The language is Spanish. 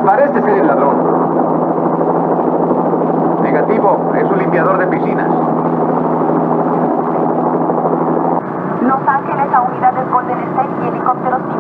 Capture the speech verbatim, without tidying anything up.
Parece ser el ladrón. Negativo, es un limpiador de piscinas. Los Ángeles a unidades Golden State y helicópteros